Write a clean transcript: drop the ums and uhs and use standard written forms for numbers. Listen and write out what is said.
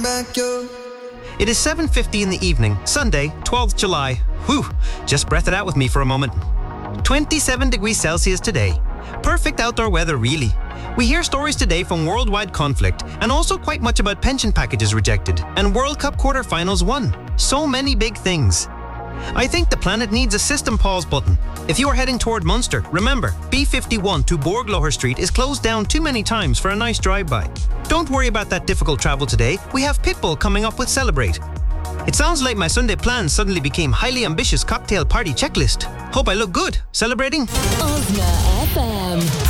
It is 7:50 in the evening, Sunday, 12th July. Whew, just breath it out with me for a moment. 27 degrees Celsius today. Perfect outdoor weather, really. We hear stories today from worldwide conflict and also quite much about pension packages rejected and World Cup quarterfinals won. So many big things. I think the planet needs a system pause button. If you are heading toward Munster, remember, B51 to Borgloher Street is closed down too many times for a nice drive-by. Don't worry about that difficult travel today. We have Pitbull coming up with Celebrate. It sounds like my Sunday plans suddenly became highly ambitious cocktail party checklist. Hope I look good. Celebrating? Osna FM.